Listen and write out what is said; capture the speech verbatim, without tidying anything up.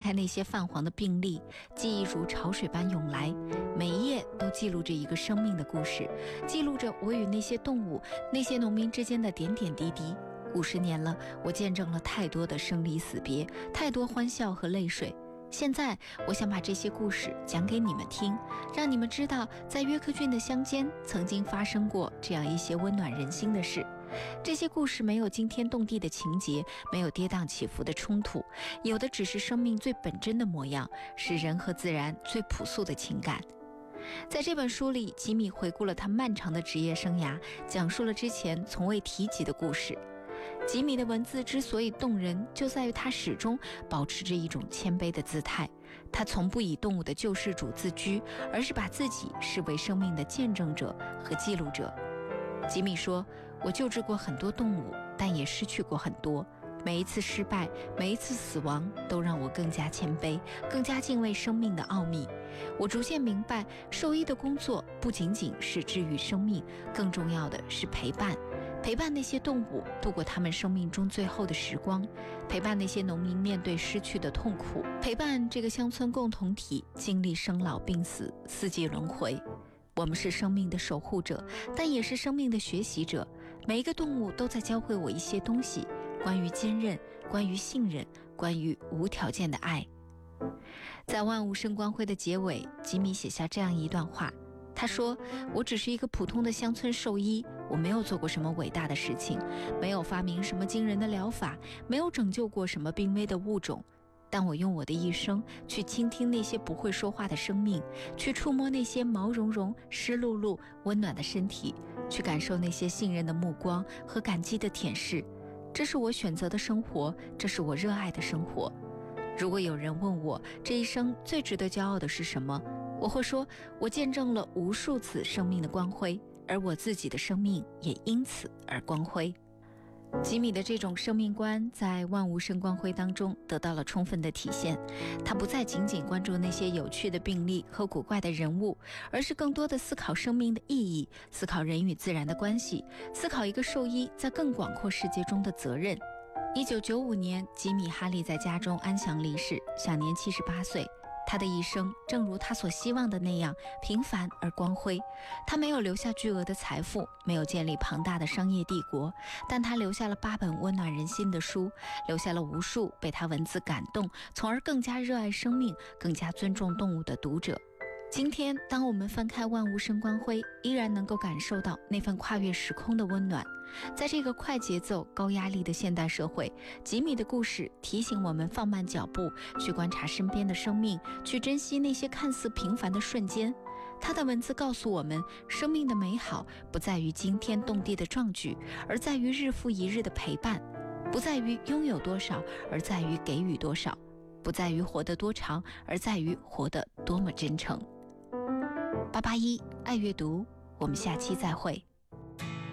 开那些泛黄的病历，记忆如潮水般涌来，每一页都记录着一个生命的故事，记录着我与那些动物、那些农民之间的点点滴滴。五十年了，我见证了太多的生离死别，太多欢笑和泪水。现在我想把这些故事讲给你们听，让你们知道在约克郡的乡间曾经发生过这样一些温暖人心的事。这些故事没有惊天动地的情节，没有跌宕起伏的冲突，有的只是生命最本真的模样，是人和自然最朴素的情感。在这本书里，吉米回顾了他漫长的职业生涯，讲述了之前从未提及的故事。吉米的文字之所以动人，就在于他始终保持着一种谦卑的姿态。他从不以动物的救世主自居，而是把自己视为生命的见证者和记录者。吉米说，我救治过很多动物，但也失去过很多。每一次失败，每一次死亡，都让我更加谦卑，更加敬畏生命的奥秘。我逐渐明白，兽医的工作不仅仅是治愈生命，更重要的是陪伴。陪伴那些动物度过他们生命中最后的时光，陪伴那些农民面对失去的痛苦，陪伴这个乡村共同体经历生老病死、四季轮回。我们是生命的守护者，但也是生命的学习者。每一个动物都在教会我一些东西，关于坚韧，关于信任，关于无条件的爱。在万物生光辉的结尾，吉米写下这样一段话，他说，我只是一个普通的乡村兽医，我没有做过什么伟大的事情，没有发明什么惊人的疗法，没有拯救过什么濒危的物种，但我用我的一生去倾听那些不会说话的生命，去触摸那些毛茸茸、湿漉漉、温暖的身体，去感受那些信任的目光和感激的舔舐。这是我选择的生活，这是我热爱的生活。如果有人问我这一生最值得骄傲的是什么，我会说，我见证了无数次生命的光辉，而我自己的生命也因此而光辉。吉米的这种生命观在万物生光辉当中得到了充分的体现。他不再仅仅关注那些有趣的病例和古怪的人物，而是更多的思考生命的意义，思考人与自然的关系，思考一个兽医在更广阔世界中的责任。一九九五年，吉米哈利在家中安详离世，享年七十八岁。他的一生正如他所希望的那样平凡而光辉。他没有留下巨额的财富，没有建立庞大的商业帝国，但他留下了八本温暖人心的书，留下了无数被他文字感动，从而更加热爱生命，更加尊重动物的读者。今天当我们翻开万物生光辉，依然能够感受到那份跨越时空的温暖。在这个快节奏高压力的现代社会，吉米的故事提醒我们放慢脚步，去观察身边的生命，去珍惜那些看似平凡的瞬间。他的文字告诉我们，生命的美好不在于惊天动地的壮举，而在于日复一日的陪伴，不在于拥有多少，而在于给予多少，不在于活得多长，而在于活得多么真诚。八八一爱阅读，我们下期再会。